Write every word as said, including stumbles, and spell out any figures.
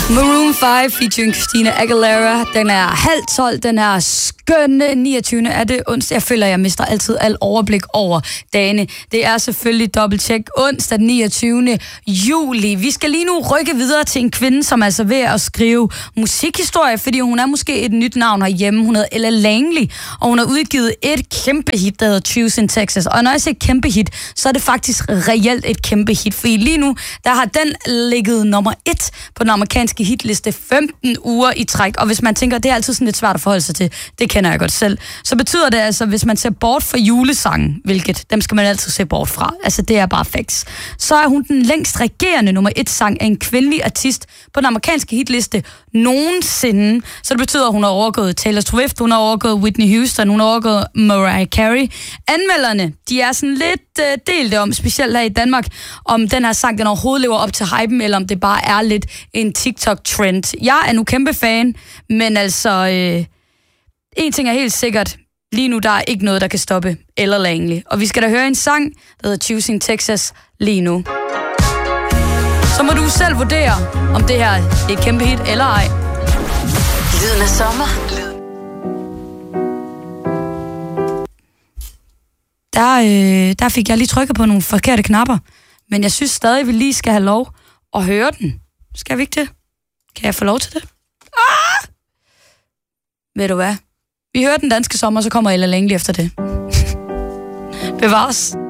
Maroon fem featuring Christina Aguilera. Den er halv tolv, den er skønne niogtyvende Er det onsdag? Jeg føler, jeg mister altid al overblik over dagene. Det er selvfølgelig dobbelttjek onsdag den niogtyvende juli Vi skal lige nu rykke videre til en kvinde, som er altså ved at skrive musikhistorie, fordi hun er måske et nyt navn herhjemme. Hun hedder Ella Langley, og hun har udgivet et kæmpe hit, der hedder Choose in Texas. Og når jeg siger kæmpe hit, så er det faktisk reelt et kæmpe hit, fordi lige nu, der har den ligget nummer et på den amerikanske hitliste femten uger i træk. Og hvis man tænker, det er altid sådan lidt svært at forholde sig til, det kender jeg godt selv, så betyder det altså, hvis man ser bort fra julesangen, hvilket dem skal man altid se bort fra, altså det er bare facts, så er hun den længst regerende nummer et sang af en kvindelig artist på den amerikanske hitliste nogensinde. Så det betyder, at hun har overgået Taylor Swift, hun har overgået Whitney Houston, hun har overgået Mariah Carey. Anmelderne, de er sådan lidt øh, delte om, specielt her i Danmark, om den her sang, den overhovedet lever op til hypen, eller om det bare er lidt en TikTok-trend. Jeg er nu kæmpe fan, men altså, øh, en ting er helt sikkert, lige nu der er ikke noget, der kan stoppe Ella Langley. Og vi skal da høre en sang, der hedder Choose in Texas lige nu. Så må du selv vurdere, om det her er et kæmpe hit eller ej. Lyden af sommer. Der, øh, der fik jeg lige trykket på nogle forkerte knapper. Men jeg synes stadig, vi lige skal have lov at høre den. Skal vi ikke det? Kan jeg få lov til det? Ah! Ved du hvad? Vi hører den danske sommer, så kommer Ella Langley efter det. Bevares.